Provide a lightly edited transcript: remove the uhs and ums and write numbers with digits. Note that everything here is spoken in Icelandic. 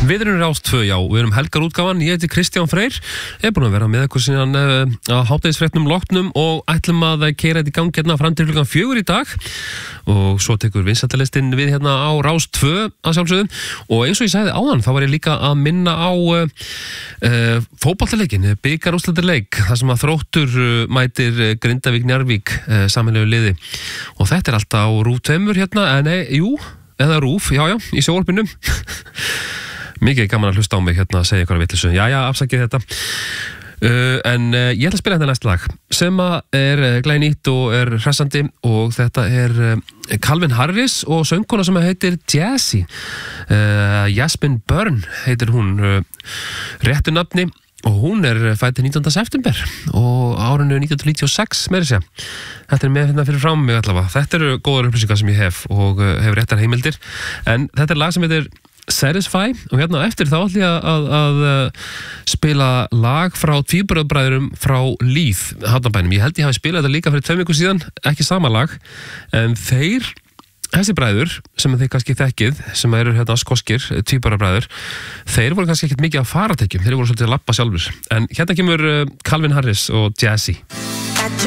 Við erum Rás 2, já, við erum helgarútgáfan, ég heiti Kristján Freyr, ég búin að vera með eitthvað síðan að hádegisfréttum loknum og ætlum að keyra þetta í gang hérna fram til klukkan 4 í dag og svo tekur vinsældarlistinn við hérna á Rás 2 að sjálfsögðum og eins og ég sagði áðan, þá var ég líka að minna á fótboltaleikin, bikarúrslitaleik, þar sem að Þróttur mætir Grindavík Njarðvík sameiginlegu liði og þetta er alltaf á RÚV 2 hérna, eða RÚV, já, í sjónvarpinu. Mikið gaman að hlusta á mig hérna að segja eitthvað vitleysu. Jæja, afsakið þetta. En ég ætla að spila hérna næsta lag sem er glænýtt og er hressandi og þetta er Calvin Harris og söngkona sem heitir Jazzy. Jasmine Byrne heitir hún réttu nafni og hún er fædd 19. september og árinu 1996 meira segja. Þetta er með hérna fyrir frá mig allavega. Þetta eru góðar upplýsingar sem ég hef og hef réttar heimildir en þetta er lag sem heitir Satisfy og hérna eftir þá ætla ég að spila lag frá tvíburabræðurum frá Leith Hafnarbænum. Ég held ég hafi spilað þetta líka fyrir 2 vikur síðan, ekki sama lag en þessi bræður sem þið kannski þekkið, sem eru hérna skoskir, tvíburabræður, þeir voru kannski ekkert mikið að faratekjum, þeir voru svolítið að labba sjálfur en hérna kemur Calvin Harris og Jazzy.